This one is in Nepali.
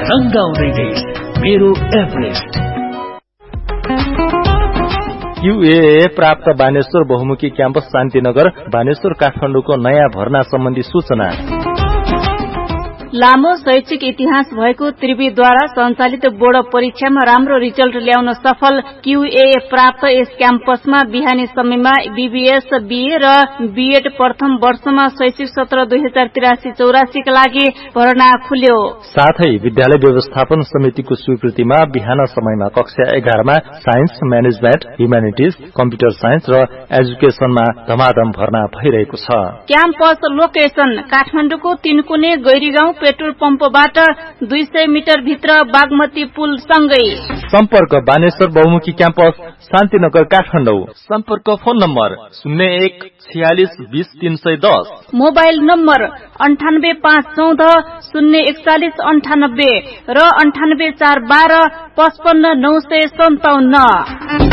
रंगाउँदै देश मेरो एभरेस्ट। QAA प्राप्त बानेश्वर बहुमुखी क्याम्पस शान्तिनगर बानेश्वर काठमाडौँको नयाँ भर्ना सम्बन्धी सूचना। लामो शैक्षिक इतिहास भएको त्रिवीद्वारा सञ्चालित बोर्ड परीक्षामा राम्रो रिजल्ट ल्याउन सफल QAA प्राप्त यस क्याम्पसमा बिहानी समयमा BBS BA र BEd प्रथम वर्षमा शैक्षिक सत्र 2083-84 का लागि भर्ना खुल्यो। साथै विद्यालय व्यवस्थापन समितिको स्वीकृतिमा बिहान समयमा कक्षा 11 मा science, management, humanities, computer science र एजुकेसनमा धमाधम भर्ना भइरहेको छ। क्याम्पस लोकेसन काठमाडौँको तीनकुने गैरीगाउँ पेट्रोल पम्पबाट 200 मिटर भित्र बागमती पुल सँगै। सम्पर्क बानेश्वर बहुमुखी क्याम्पस शान्तिनगर काठमाडौँ। सम्पर्क फोन नम्बर 01 46 20 310, मोबाइल नम्बर 98514 041 98 र 98412 55 957।